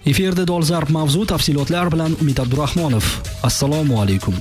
Efirda dolzarb mavzu tafsilotlar bilan Umid Abdurahmonov. Assalomu alaykum.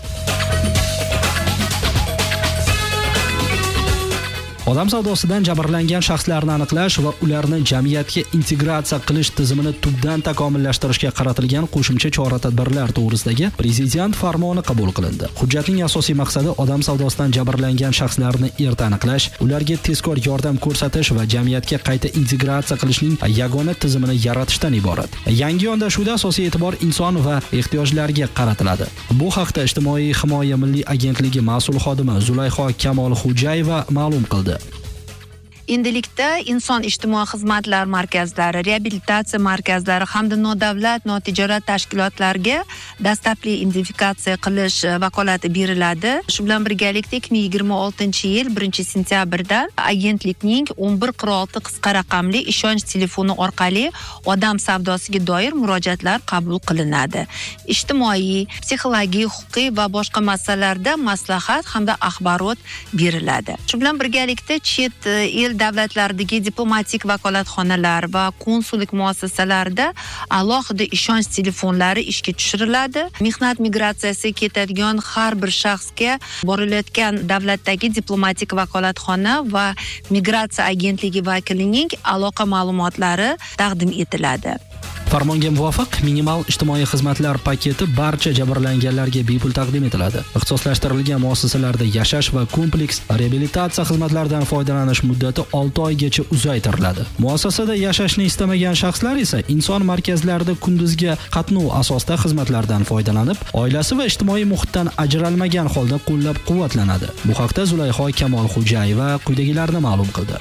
Odam savdosidan jabrlangan shaxslarni aniqlash va ularni jamiyatga integratsiya qilish tizimini tubdan takomillashtirishga qaratilgan qo'shimcha chora-tadbirlar to'g'risidagi Prezident farmoni qabul qilindi. Hujjatning asosiy maqsadi odam savdosidan jabrlangan shaxslarni erta aniqlash, ularga tezkor yordam ko'rsatish va jamiyatga qayta integratsiya qilishning yagona tizimini yaratishdan iborat. Yangi yondashuvda asosiy e'tibor inson va ehtiyojlarga qaratiladi. Bu haqda Ijtimoiy himoya milliy agentligi mas'ul xodimi Zulayho Kamolxo'jayeva ma'lum qildi. Endilikda inson ijtimoiy xizmatlar markazlari, reabilitatsiya markazlari hamda nodavlat notijorat tashkilotlarga dastlabki identifikatsiya qilish vakolati beriladi. Shu bilan birgalikda 2026-yil 1-sentyabrdan agentlikning 1146 qisqa raqamli ishonch telefoni orqali odam savdosiga doir murojaatlar qabul qilinadi. Ijtimoiy, psixologik, huquqiy va boshqa masalalarda maslahat hamda axborot beriladi. Shu bilan birgalikda chet el davlatlardagi diplomatik vakolatxonalar va konsullik muassasalarida alohida ishonch telefonlari ishga tushiriladi. Mehnat migratsiyasi ketadigan har bir shaxsga borilayotgan davlatdagi diplomatik vakolatxona va migratsiya agentligi vakilining aloqa ma'lumotlari taqdim etiladi. Farmonga muvofiq minimal ijtimoiy xizmatlar paketi barcha jabrlanganlarga bepul taqdim etiladi. Ixtisoslashtirilgan muassasalarda yashash va kompleks reabilitatsiya xizmatlaridan foydalanish muddati 6 oygacha uzaytiriladi. Muassasada yashashni istamagan shaxslar esa inson markazlarida kunduzgi qatnov asosida xizmatlardan foydalanib, oilasi va ijtimoiy muhitdan ajralmagan holda qo'llab-quvvatlanadi. Bu haqda Zulayho Kamolxo'jayeva quyidagilarni ma'lum qildi.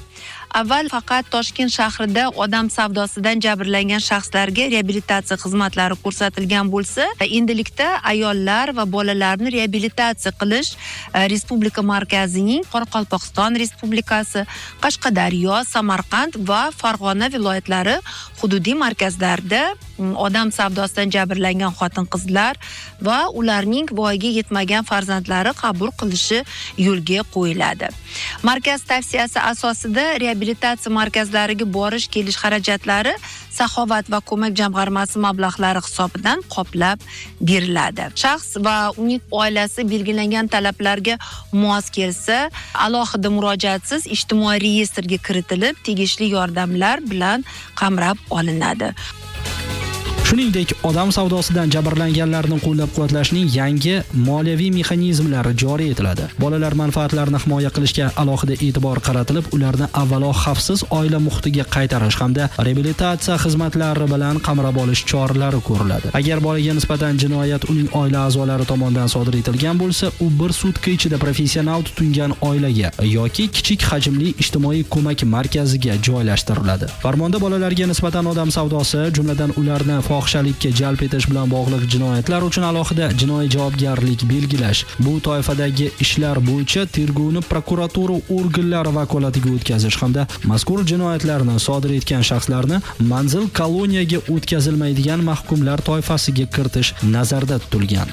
Avval faqat Toshkent shahrida odam savdosidan jabrlangan shaxslarga reabilitatsiya xizmatlari ko'rsatilgan bo'lsa, endilikda ayollar va bolalarni reabilitatsiya qilish Respublika markazining Qoraqalpog'iston Respublikasi, Qashqadaryo, Samarqand va Farg'ona viloyatlari hududiy markazlarida odam savdosidan jabrlangan xotin-qizlar va ularning voyaga yetmagan farzandlari qabul qilishi yo'lga qo'yiladi. Markaz tavsiyasi asosida reabilitatsiya markazlariga borish-kelish xarajatlari Saxovat va ko'mak jamg'armasi mablag'lari hisobidan qoplab beriladi. Shaxs va uning oilasi belgilangan talablarga mos kelsa, alohida murojaatsiz ijtimoiy reyestrga kiritilib, tegishli yordamlar bilan qamrab olinadi. Shuningdek, odam savdosidan jabrlanganlarni qo'llab-quvvatlashning yangi moliyaviy mexanizmlari joriy etiladi. Bolalar manfaatlarini himoya qilishga alohida e'tibor qaratilib, ularni avvalo xavfsiz oila muhitiga qaytarish hamda reabilitatsiya xizmatlari bilan qamrab olish choralari ko'riladi. Agar bolaga nisbatan jinoyat uning oila a'zolari tomonidan sodir etilgan bo'lsa, u bir sutka ichida professional tutingan oilaga yoki kichik hajmli ijtimoiy ko'mak markaziga joylashtiriladi. Farmonda bolalarga nisbatan odam savdosi, jumladan ularni fohishalikka jalb etish bilan bog'liq jinoyatlar uchun alohida jinoiy javobgarlik belgilash, bu toifadagi ishlar bo'yicha tergovni prokuratura organlari vakolatiga o'tkazish hamda mazkur jinoyatlarni sodir etgan shaxslarni manzil koloniyaga o'tkazilmaydigan mahkumlar toifasiga kiritish nazarda tutilgan.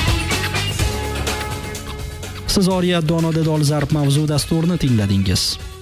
Siz Oriyat Donoda dolzarb mavzu dasturini tingladingiz.